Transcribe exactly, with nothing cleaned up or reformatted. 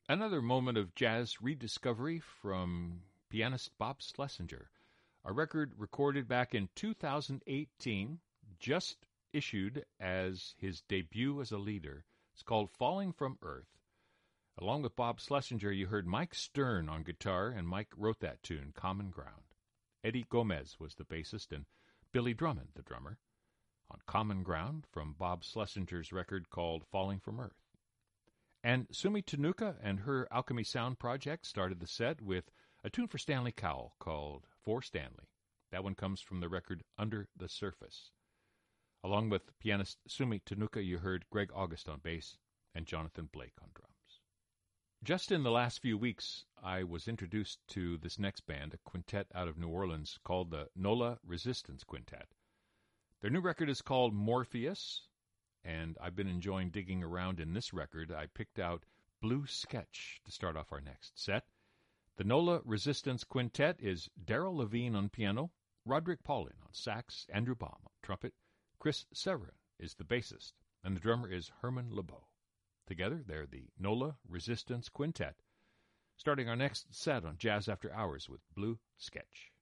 Another moment of jazz rediscovery from pianist Bob Schlesinger, a record recorded back in two thousand eighteen, just issued as his debut as a leader. It's called Falling from Earth. Along with Bob Schlesinger, you heard Mike Stern on guitar, and Mike wrote that tune, Common Ground. Eddie Gomez was the bassist, and Billy Drummond the drummer, on Common Ground from Bob Schlesinger's record called Falling from Earth. And Sumi Tenuka and her Alchemy Sound project started the set with a tune for Stanley Cowell called For Stanley. That one comes from the record Under the Surface. Along with pianist Sumi Tenuka, you heard Greg August on bass and Jonathan Blake on drums. Just in the last few weeks, I was introduced to this next band, a quintet out of New Orleans called the NOLA Resistance Quintet. Their new record is called Morpheus, and I've been enjoying digging around in this record. I picked out Blue Sketch to start off our next set. The NOLA Resistance Quintet is Daryl Levine on piano, Roderick Paulin on sax, Andrew Baum on trumpet, Chris Severin is the bassist, and the drummer is Herman LeBeau. Together, they're the NOLA Resistance Quintet, starting our next set on Jazz After Hours with Blue Sketch.